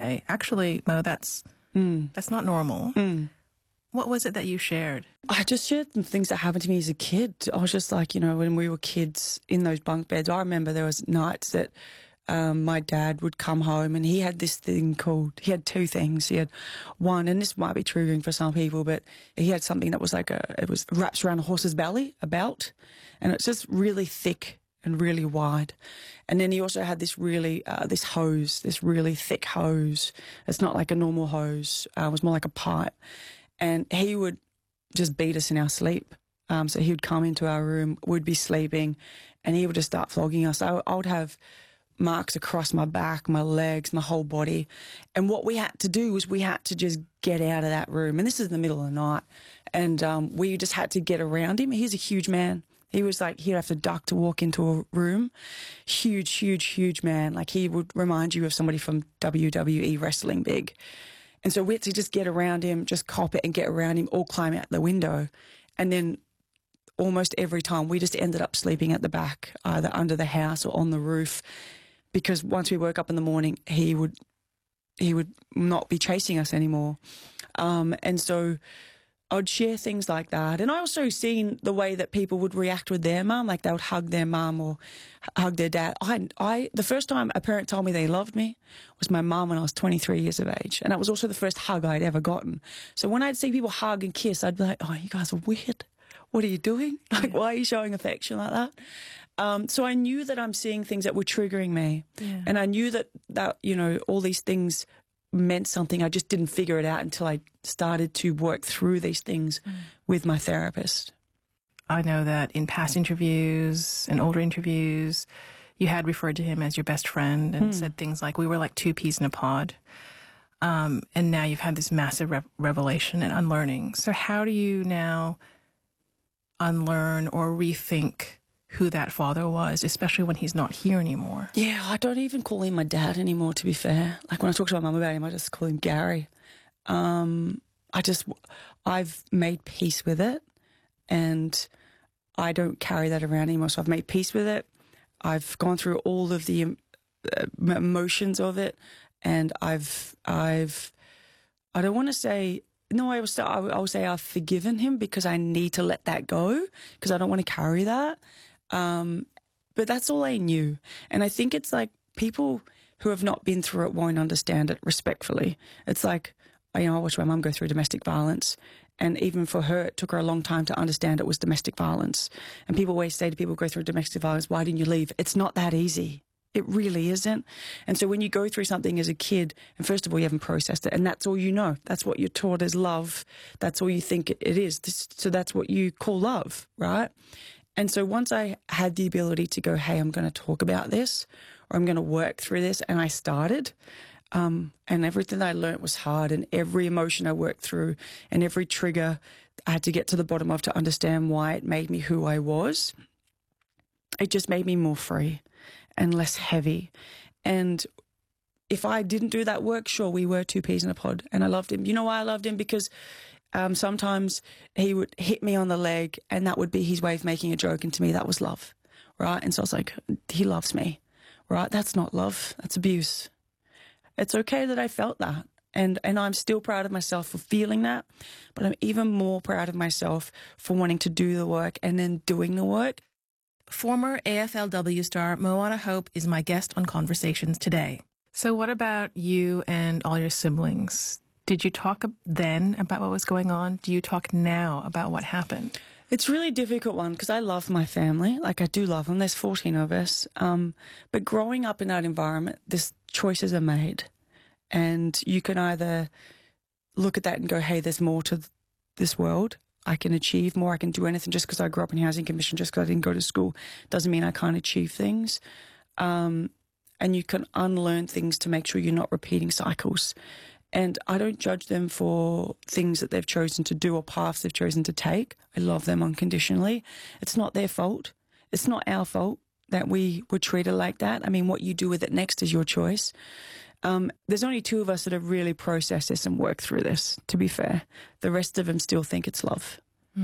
say, actually, Mo, that's not normal. What was it that you shared? I just shared some things that happened to me as a kid. I was just like, when we were kids in those bunk beds, I remember there was nights that my dad would come home and he had this thing he had two things. He had one, and this might be triggering for some people, but he had something that was it was wraps around a horse's belly, a belt, and it's just really thick and really wide. And then he also had this really, this really thick hose. It's not like a normal hose. It was more like a pipe. And he would just beat us in our sleep. So he would come into our room, we'd be sleeping, and he would just start flogging us. I would have marks across my back, my legs, my whole body. And what we had to do was we had to just get out of that room. And this is in the middle of the night. And we just had to get around him. He's a huge man. He was like, he'd have to duck to walk into a room. Huge, huge, huge man. Like he would remind you of somebody from WWE wrestling big. And so we had to just get around him, just cop it and get around him, or climb out the window. And then almost every time we just ended up sleeping at the back, either under the house or on the roof, because once we woke up in the morning, he would not be chasing us anymore. And so I'd share things like that. And I also seen the way that people would react with their mum, like they would hug their mum or hug their dad. The first time a parent told me they loved me was my mum when I was 23 years of age. And that was also the first hug I'd ever gotten. So when I'd see people hug and kiss, I'd be like, oh, you guys are weird. What are you doing? Like, why are you showing affection like that? So I knew that I'm seeing things that were triggering me. Yeah. And I knew that, all these things meant something. I just didn't figure it out until I started to work through these things with my therapist. I know that in past interviews and older interviews, you had referred to him as your best friend and said things like, we were like two peas in a pod. And now you've had this massive revelation and unlearning. So how do you now unlearn or rethink who that father was, especially when he's not here anymore? Yeah, I don't even call him my dad anymore, to be fair. Like when I talk to my mum about him, I just call him Gary. I've made peace with it, and I don't carry that around anymore. So I've made peace with it. I've gone through all of the emotions of it, and I don't want to say, no, I will say I've forgiven him because I need to let that go because I don't want to carry that. But that's all I knew. And I think it's like people who have not been through it won't understand it respectfully. It's like, I watched my mum go through domestic violence, and even for her, it took her a long time to understand it was domestic violence. And people always say to people who go through domestic violence, why didn't you leave? It's not that easy. It really isn't. And so when you go through something as a kid, and first of all, you haven't processed it, and that's all you know. That's what you're taught as love. That's all you think it is. So that's what you call love, right? And so once I had the ability to go, hey, I'm going to talk about this, or I'm going to work through this, and I started, and everything I learned was hard, and every emotion I worked through and every trigger I had to get to the bottom of to understand why it made me who I was. It just made me more free and less heavy. And if I didn't do that work, sure, we were two peas in a pod, and I loved him. You know why I loved him? Because sometimes he would hit me on the leg, and that would be his way of making a joke, and to me that was love, right? And so I was like, he loves me, right? That's not love, that's abuse. It's okay that I felt that, and I'm still proud of myself for feeling that, but I'm even more proud of myself for wanting to do the work and then doing the work. Former AFLW star Moana Hope is my guest on Conversations today. So what about you and all your siblings? Did you talk then about what was going on? Do you talk now about what happened? It's a really difficult one because I love my family. Like, I do love them. There's 14 of us. But growing up in that environment, choices are made. And you can either look at that and go, hey, there's more to this world. I can achieve more. I can do anything. Just because I grew up in housing commission, just because I didn't go to school, doesn't mean I can't achieve things. And you can unlearn things to make sure you're not repeating cycles. And I don't judge them for things that they've chosen to do or paths they've chosen to take. I love them unconditionally. It's not their fault. It's not our fault that we were treated like that. I mean, what you do with it next is your choice. There's only two of us that have really processed this and worked through this, to be fair. The rest of them still think it's love.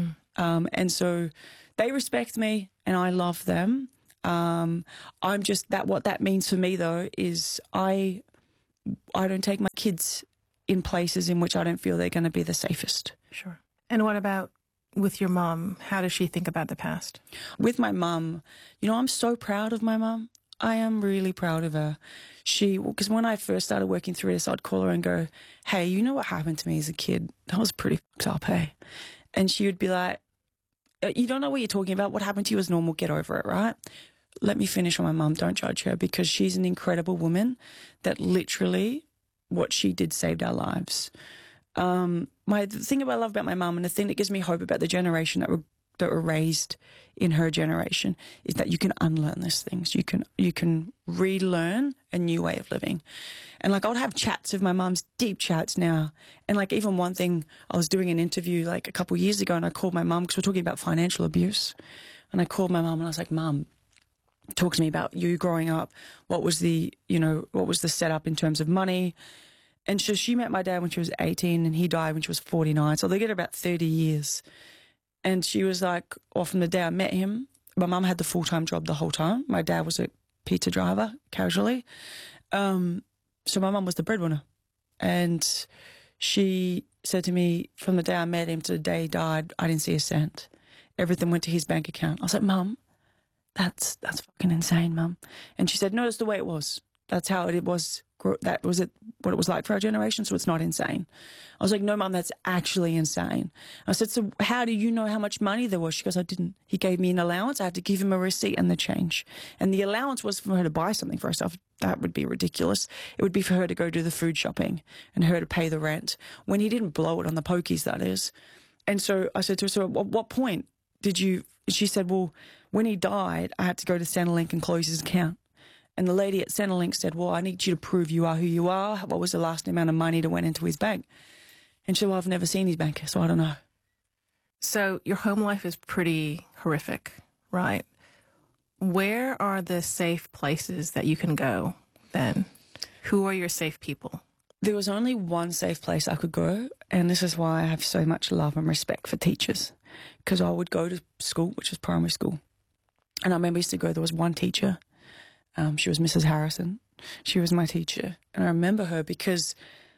And so they respect me and I love them. What that means for me, though, is I I don't take my kids in places in which I don't feel they're going to be the safest. Sure. And what about with your mom? How does she think about the past? With my mum, you know, I'm so proud of my mum. I am really proud of her. Because when I first started working through this, I'd call her and go, hey, you know what happened to me as a kid? That was pretty fucked up, hey? And she would be like, you don't know what you're talking about. What happened to you was normal. Get over it, right? Let me finish on my mum. Don't judge her, because she's an incredible woman that literally what she did saved our lives. The thing I love about my mum, and the thing that gives me hope about the generation that were raised in her generation, is that you can unlearn these things. You can relearn a new way of living. And like, I would have chats with my mum's, deep chats now. And like, even one thing, I was doing an interview like a couple of years ago, and I called my mum because we're talking about financial abuse. And I called my mum and I was like, Mum, talk to me about you growing up. What was the setup in terms of money? And so she met my dad when she was 18 and he died when she was 49. So they get about 30 years. And she was like, from the day I met him, my mum had the full-time job the whole time. My dad was a pizza driver, casually. So my mum was the breadwinner. And she said to me, from the day I met him to the day he died, I didn't see a cent. Everything went to his bank account. I was like, Mum, that's fucking insane, Mum. And she said, no, that's the way it was. That's how it was. That was what it was like for our generation, so it's not insane. I was like, no, Mum, that's actually insane. I said, so how do you know how much money there was? She goes, I didn't. He gave me an allowance. I had to give him a receipt and the change. And the allowance was for her to buy something for herself. That would be ridiculous. It would be for her to go do the food shopping and her to pay the rent. When he didn't blow it on the pokies, that is. And so I said to her, so at what point did you... She said, well, when he died, I had to go to Centrelink and close his account. And the lady at Centrelink said, well, I need you to prove you are who you are. What was the last amount of money that went into his bank? And she said, well, I've never seen his bank, so I don't know. So your home life is pretty horrific, right? Where are the safe places that you can go then? Who are your safe people? There was only one safe place I could go, and this is why I have so much love and respect for teachers, because I would go to school, which was primary school. And I remember I used to go, there was one teacher. She was Mrs. Harrison. She was my teacher. And I remember her because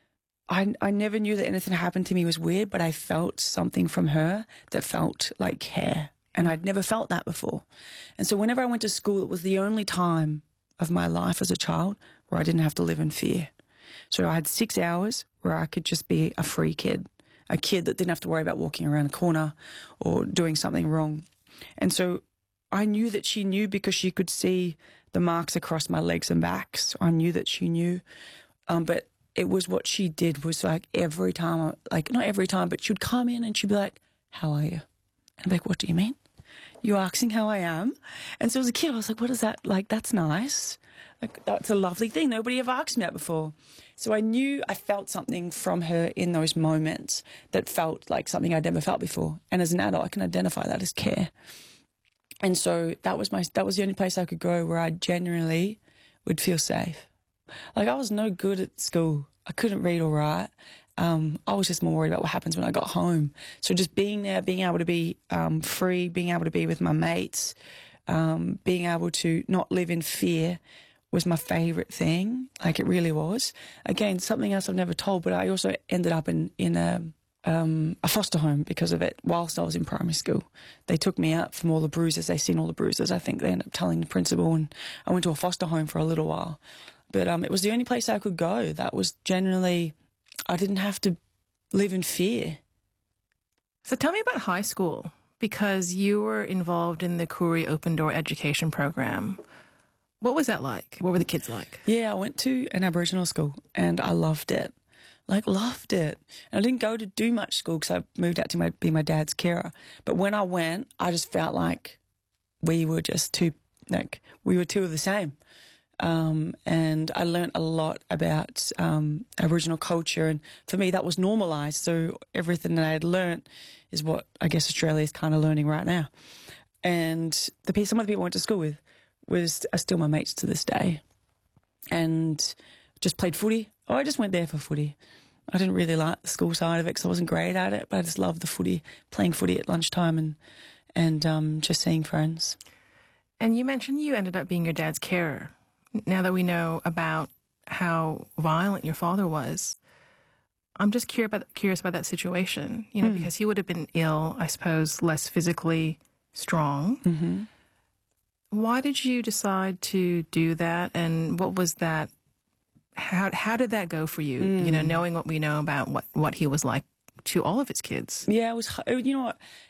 I never knew that anything happened to me was weird, but I felt something from her that felt like care. And I'd never felt that before. And so whenever I went to school, it was the only time of my life as a child where I didn't have to live in fear. So I had 6 hours where I could just be a free kid, a kid that didn't have to worry about walking around a corner or doing something wrong. And so I knew that she knew because she could see the marks across my legs and back. So I knew that she knew. But it was what she did was like every time, like not every time, but she'd come in and she'd be like, how are you? And I'd be like, what do you mean? You're asking how I am? And so as a kid, I was like, what is that? Like, that's nice. Like, that's a lovely thing. Nobody ever asked me that before. So I knew I felt something from her in those moments that felt like something I'd never felt before. And as an adult, I can identify that as care. And so that was the only place I could go where I genuinely would feel safe. Like, I was no good at school. I couldn't read or write. I was just more worried about what happens when I got home. So just being there, being able to be free, being able to be with my mates, being able to not live in fear was my favourite thing. Like, it really was. Again, something else I've never told, but I also ended up in a foster home because of it whilst I was in primary school. They took me out from all the bruises. They seen all the bruises. I think they ended up telling the principal, and I went to a foster home for a little while. But it was the only place I could go. That was generally, I didn't have to live in fear. So tell me about high school, because you were involved in the Koori Open Door Education Program. What was that like? What were the kids like? Yeah, I went to an Aboriginal school and I loved it. Like, loved it. And I didn't go to do much school because I moved out to be my dad's carer. But when I went, I just felt like we were just we were two of the same. And I learnt a lot about Aboriginal culture, and for me that was normalised. So everything that I had learnt is what I guess Australia is kind of learning right now. And some of the people I went to school with are still my mates to this day. And just played footy. I just went there for footy. I didn't really like the school side of it because I wasn't great at it, but I just loved the footy, playing footy at lunchtime and just seeing friends. And you mentioned you ended up being your dad's carer. Now that we know about how violent your father was. I'm just curious about that situation, you know, because he would have been ill, I suppose, less physically strong. Mm-hmm. Why did you decide to do that, and what was that? How did that go for you? You know, knowing what we know about what he was like to all of his kids. Yeah, it was. You know what?